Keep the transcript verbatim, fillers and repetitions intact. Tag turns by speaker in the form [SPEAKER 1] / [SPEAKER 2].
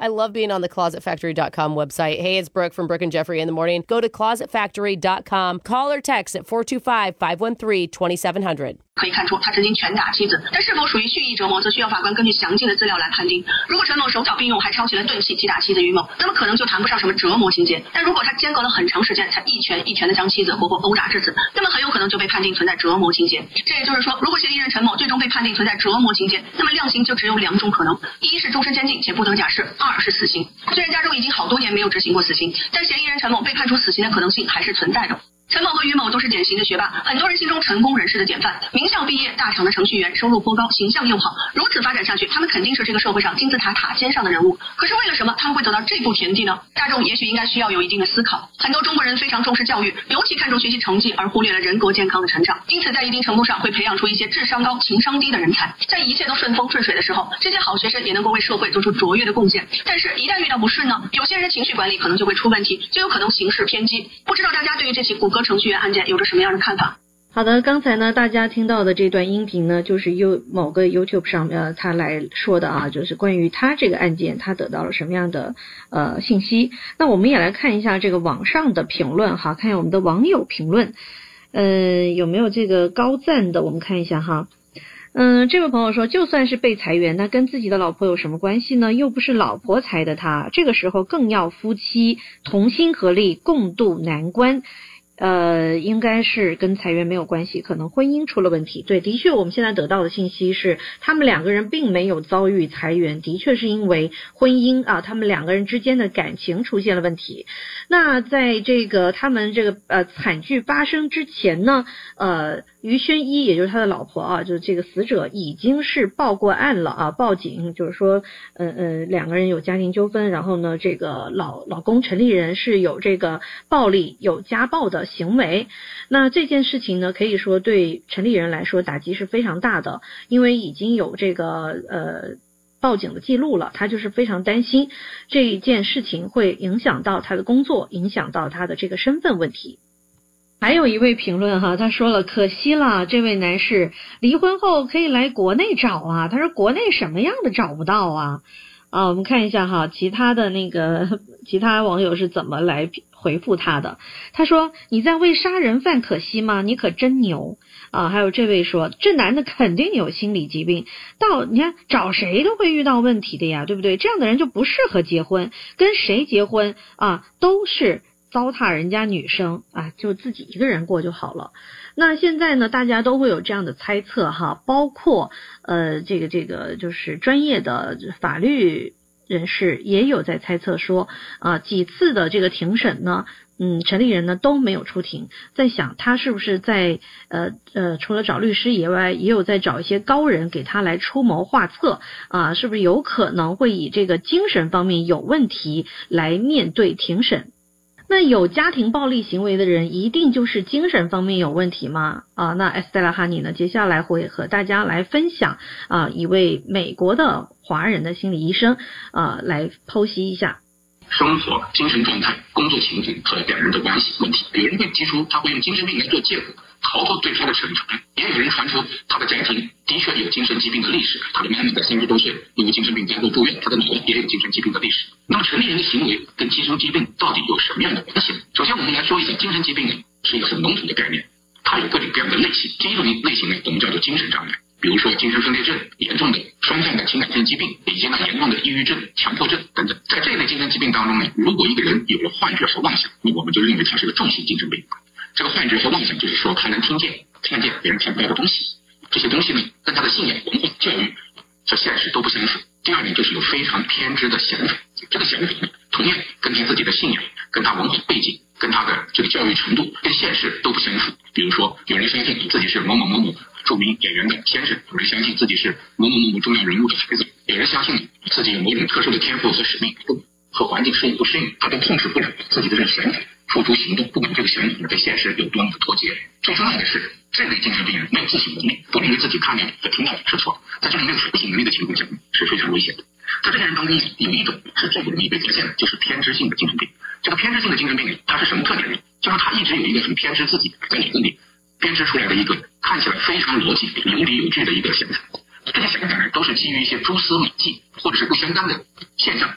[SPEAKER 1] I love being on the closet factory dot com website. Hey, it's Brooke from Brooke and Jeffrey in the morning. Go to closet factory dot com. Call or text at four two five, five one three, two seven zero zero.
[SPEAKER 2] 可以看出他曾经拳打妻子，但是否属于蓄意折磨，则需要法官根据详尽的资料来判定。如果陈某手脚并用，还抄起了钝器击打妻子于某，那么可能就谈不上什么折磨情节。但如果他间隔了很长时间才一拳一拳的将妻子活活殴打致死，那么很有可能就被判定存在折磨情节。这也就是说，如果嫌疑人陈某最终被判定存在折磨情节，那么量刑就只有两种可能：一是终身监禁且不得假释；二是死刑。虽然加州已经好多年没有执行过死刑，但嫌疑人陈某被判处死刑的可能性还是存在的。陈某和于某都是典型的学霸，很多人心中成功人士的典范，名校毕业，大厂的程序员，收入颇高，形象又好，如此发展下去，他们肯定是这个社会上金字塔塔尖上的人物。可是为了什么他们会走到这步田地呢？大众也许应该需要有一定的思考。很多中国人非常重视教育，尤其看重学习成绩，而忽略了人格健康的成长，因此在一定程度上会培养出一些智商高、情商低的人才。在一切都顺风顺水的时候，这些好学生也能够为社会做出卓越的贡献。但是一旦遇到不顺呢，有些人情绪管理可能就会出问题，就有可能行事偏激。不知道大家对于这起谷歌程序员案件有着什么样的看法？
[SPEAKER 3] 好的，刚才呢大家听到的这段音频呢，就是 You 某个 YouTube 上呃他来说的啊，就是关于他这个案件他得到了什么样的呃信息。那我们也来看一下这个网上的评论哈，看一下我们的网友评论，呃有没有这个高赞的，我们看一下哈。嗯，这位朋友说，就算是被裁员，那跟自己的老婆有什么关系呢？又不是老婆裁的他，这个时候更要夫妻同心合力共度难关。呃，应该是跟裁员没有关系，可能婚姻出了问题。对，的确我们现在得到的信息是他们两个人并没有遭遇裁员，的确是因为婚姻啊，他们两个人之间的感情出现了问题。那在这个他们这个呃惨剧发生之前呢，呃于轩一也就是他的老婆啊，就是这个死者已经是报过案了啊，报警就是说呃呃两个人有家庭纠纷，然后呢这个老老公陈立人是有这个暴力有家暴的行为。那这件事情呢，可以说对陈立人来说打击是非常大的，因为已经有这个呃报警的记录了，他就是非常担心这一件事情会影响到他的工作，影响到他的这个身份问题。还有一位评论哈，他说了，可惜了，这位男士离婚后可以来国内找啊，他说国内什么样的找不到啊。啊，我们看一下哈，其他的那个其他网友是怎么来回复他的。他说，你在为杀人犯可惜吗？你可真牛啊！还有这位说，这男的肯定有心理疾病，到你看找谁都会遇到问题的呀，对不对？这样的人就不适合结婚，跟谁结婚啊都是糟蹋人家女生啊，就自己一个人过就好了。那现在呢，大家都会有这样的猜测哈，包括呃这个这个就是专业的法律人士也有在猜测说啊，几次的这个庭审呢，嗯，陈立人呢都没有出庭，在想他是不是在呃呃除了找律师以外，也有在找一些高人给他来出谋划策啊，是不是有可能会以这个精神方面有问题来面对庭审？那有家庭暴力行为的人一定就是精神方面有问题吗？啊，那 Estella Honey 呢接下来会和大家来分享啊一位美国的华人的心理医生啊来剖析一下
[SPEAKER 4] 生活、精神状态、工作情景和两人的关系问题。有人会提出他会用精神病来做借口，逃脱对他的审查；也有人传出他的家庭的确有精神疾病的历史，他的妈妈在三十多岁因为精神病灾后住院，他的奶奶也有精神疾病的历史。那么陈立人的行为跟精神疾病到底有什么样的关系？首先我们来说一下精神疾病呢是一个很笼统的概念，它有各种各样的类型。第一种类型呢我们叫做精神障碍，比如说精神分裂症、严重的双向的情感性疾病，以及呢严重的抑郁症、强迫症等等。在这类精神疾病当中呢，如果一个人有了幻觉和妄想，那我们就认为他是个重型精神病。这个幻觉和妄想就是说他能听见、看见别人看不到的东西，这些东西呢跟他的信仰、文化、教育和现实都不相符。第二呢，就是有非常偏执的想法，这个想法呢同样跟他自己的信仰、跟他文化背景、跟他的这个教育程度、跟现实都不相符。比如说，有人相信自己是某某某某著名演员的先生，有人相信自己是某某某某重要人物的孩子，有人相信自己有某种特殊的天赋和使命，和环境适应不适应，他都控制不了自己的这个想法，付诸行动，不管这个想法跟现实有多么的脱节。最重要的是，这类精神病人没有自省能力，不认为自己看到和听到的是错，在这种没有自省能力的情况下是非常危险的。在这些人当中，有一种是最不容易被发现的，就是偏执性的精神病。这个偏执性的精神病它是什么特点呢？就是他一直有一个很偏执自己在脑子里编织出来的一个看起来非常逻辑、有理有据的一个想法。这些想法呢，都是基于一些蛛丝马迹或者是不相干的现象